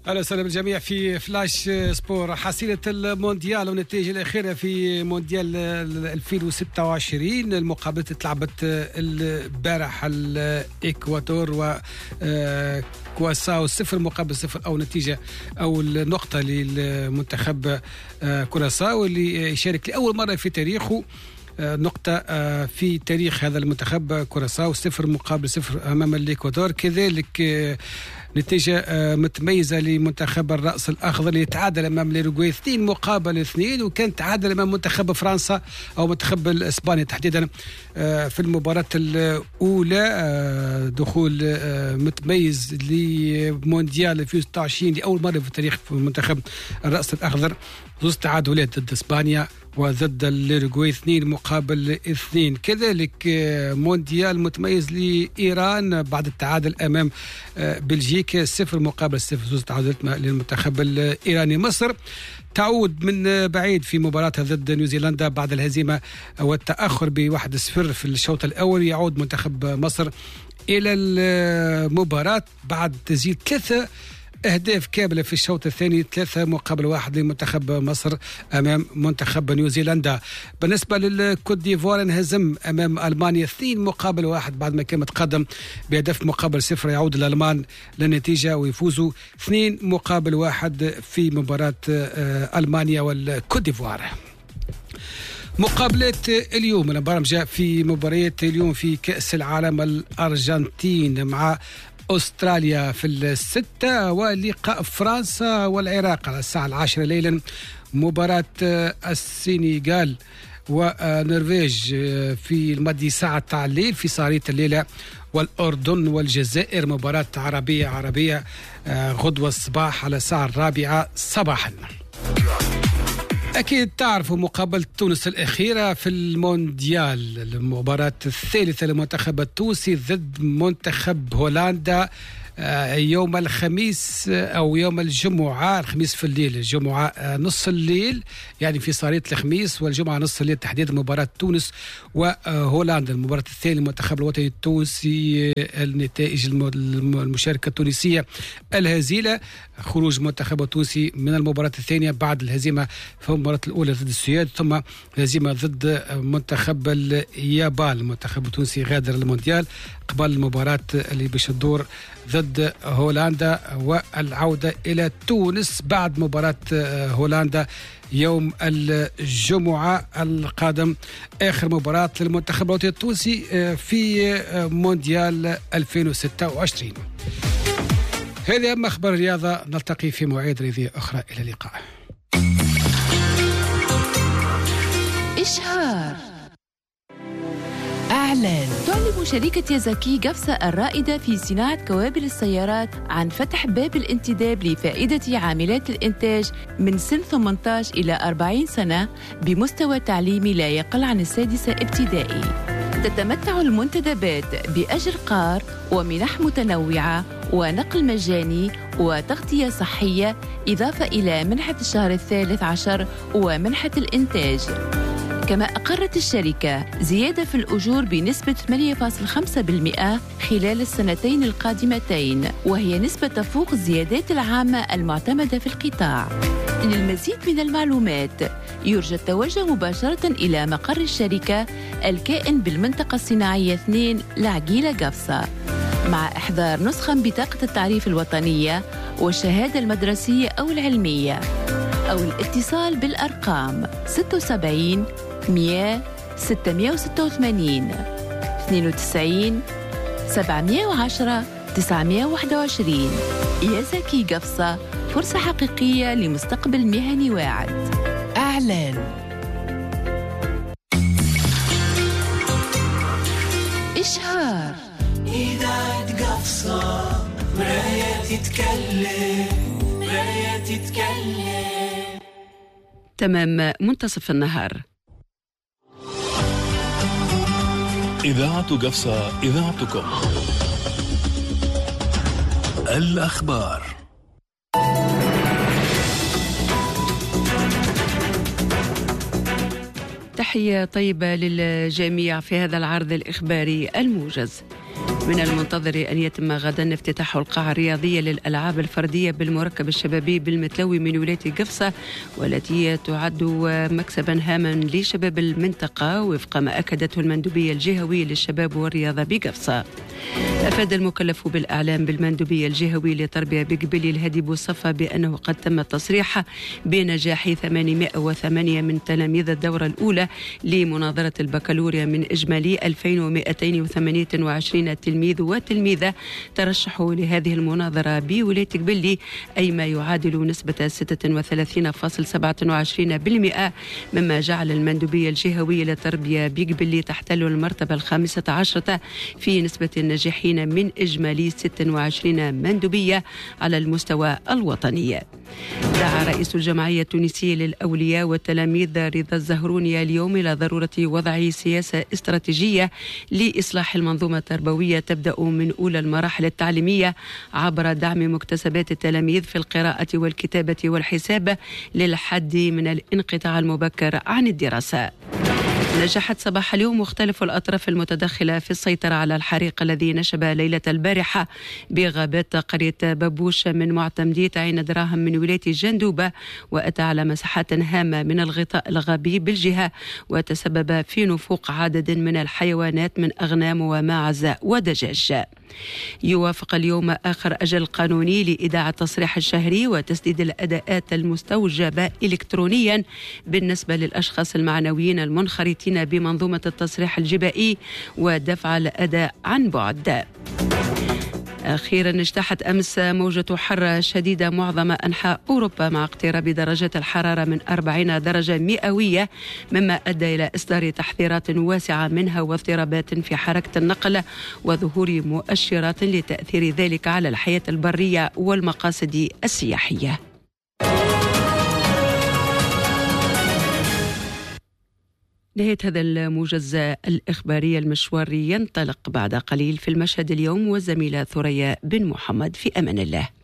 اهلا وسهلا بالجميع في فلاش سبور. حصيلة المونديال والنتائج الأخيرة في مونديال 2026. المقابلة تلعبت البارح الإكوادور و كواساو 0-0 أو نتيجة أو النقطة للمنتخب كواساو اللي يشارك لأول مرة في تاريخه نقطة في تاريخ هذا المنتخب كوراساو 0-0 أمام الإكوادور. كذلك نتيجة متميزة لمنتخب الرأس الأخضر اللي تعادل أمام الأوروغواي 2-2 وكان تعادل أمام منتخب فرنسا أو منتخب الإسباني تحديدا في المباراة الأولى. دخول متميز لمونديال 2026 لأول مرة في تاريخ منتخب الرأس الأخضر. زوز تعادلات ضد إسبانيا وضد الأوروغواي 2-2. كذلك مونديال متميز لإيران بعد التعادل أمام بلجيكا 0-0. زوز تعادلات للمنتخب الإيراني. مصر تعود من بعيد في مباراتها ضد نيوزيلندا بعد الهزيمة والتأخر ب1-0 في الشوط الأول. يعود منتخب مصر إلى المباراة بعد تسجيل 3 أهداف كاملة في الشوط الثاني 3-1 لمنتخب مصر أمام منتخب نيوزيلندا. بالنسبة للكوت ديفوار انهزم أمام ألمانيا 2-1 بعد ما كان متقدم بهدف مقابل 0. يعود الألمان للنتيجة ويفوزوا 2-1 في مباراة ألمانيا والكوت ديفوار. مقابلات اليوم البرمجة في مباريات اليوم في كأس العالم. الأرجنتين مع أستراليا في 6 ولقاء فرنسا والعراق على الساعة 10 ليلا. مباراة السنغال ونرويج في الماضي ساعة تاع الليل في صارية الليلة. والأردن والجزائر مباراة عربية غدوة الصباح على الساعة 4 صباحا. أكيد تعرفوا مقابلة تونس الأخيرة في المونديال، المباراة الثالثة للمنتخب التونسي ضد منتخب هولندا يوم الخميس أو يوم الجمعة. الخميس في الليل، الجمعة نص الليل، يعني في صارية الخميس والجمعة نص الليل تحديدا. مباراة تونس وهولندا المباراة الثانية للمنتخب الوطني التونسي. النتائج المشاركة التونسية الهزيلة، خروج المنتخب التونسي من المباراة الثانية بعد الهزيمة في المباراة الأولى ضد السويد ثم الهزيمة ضد منتخب اليابان. المنتخب التونسي غادر المونديال قبل المباراة اللي باش تدور ضد هولندا والعودة إلى تونس بعد مباراة هولندا يوم الجمعة القادم. آخر مباراة للمنتخب الوطني التونسي في مونديال 2026. هذه أهم أخبار الرياضة. نلتقي في مواعيد رياضية أخرى. إلى اللقاء. إشهار. إعلان. تعلن شركة يازاكي قفصة الرائدة في صناعة كوابل السيارات عن فتح باب الانتداب لفائدة عاملات الإنتاج من سن 18 إلى 40 سنة بمستوى تعليمي لا يقل عن 6 ابتدائي. تتمتع المنتدبات بأجر قار ومنح متنوعة ونقل مجاني وتغطية صحية، إضافة إلى منحة الشهر الثالث عشر ومنحة الإنتاج. كما أقرت الشركة زيادة في الأجور بنسبة 8.5% خلال السنتين القادمتين، وهي نسبة تفوق الزيادات العامة المعتمدة في القطاع. للمزيد من المعلومات يرجى التوجه مباشرة إلى مقر الشركة الكائن بالمنطقة الصناعية 2 العقيلة قفصة، مع إحضار نسخة من بطاقة التعريف الوطنية والشهادة المدرسية أو العلمية، أو الاتصال بالأرقام 76 100 686 92 710 921. يازاكي قفصة، فرصة حقيقية لمستقبل مهني واعد. إعلان. إشهار. إذاعة قفصة، مراية تتكلم، مراية تتكلم. تمام منتصف النهار. إذاعة قفصة، إذاعتكم. الأخبار. تحية طيبة للجميع في هذا العرض الإخباري الموجز. من المنتظر أن يتم غدا افتتاح القاعة الرياضية للألعاب الفردية بالمركب الشبابي بالمتلوي من ولاية قفصة، والتي تعد مكسبا هاما لشباب المنطقة وفق ما أكدته المندوبية الجهوية للشباب والرياضة بقفصة. أفاد المكلف بالإعلام بالمندوبية الجهوية للتربية بقبلي الهادي بوصفة بأنه قد تم التصريح بنجاح 808 من تلاميذ الدورة الأولى لمناظرة البكالوريا من إجمالي 2228 تلميذ وتلميذة ترشحوا لهذه المناظرة بولاية قبلي، أي ما يعادل نسبة 36.27%، مما جعل المندوبية الجهوية للتربية بقبلي تحتل المرتبة 15 في نسبة الناجحين من إجمالي 26 مندوبية على المستوى الوطني. دعا رئيس الجمعية التونسية للأولياء والتلاميذ رضا الزهروني اليوم إلى ضرورة وضع سياسة استراتيجية لإصلاح المنظومة التربوية تبدأ من أولى المراحل التعليمية عبر دعم مكتسبات التلاميذ في القراءة والكتابة والحساب للحد من الانقطاع المبكر عن الدراسة. نجحت صباح اليوم مختلف الأطراف المتدخلة في السيطرة على الحريق الذي نشب ليلة البارحة بغابات قرية بابوش من معتمدية عين دراهم من ولاية جندوبة، وأتى على مساحات هامة من الغطاء الغابي بالجهة، وتسبب في نفوق عدد من الحيوانات من أغنام وماعز ودجاج. يوافق اليوم آخر أجل قانوني لإيداع التصريح الشهري وتسديد الأداءات المستوجبة إلكترونيا بالنسبة للأشخاص المعنويين المنخرطين بمنظومة التصريح الجبائي ودفع الأداء عن بعد. أخيرا اجتاحت أمس موجة حر شديدة معظم أنحاء أوروبا مع اقتراب درجة الحرارة من 40 درجة مئوية، مما أدى إلى إصدار تحذيرات واسعة منها واضطرابات في حركة النقل وظهور مؤشرات لتأثير ذلك على الحياة البرية والمقاصد السياحية. نهاية هذا الموجز الإخباري. المشوار ينطلق بعد قليل في المشهد اليوم، والزميلة ثريا بن محمد في أمان الله.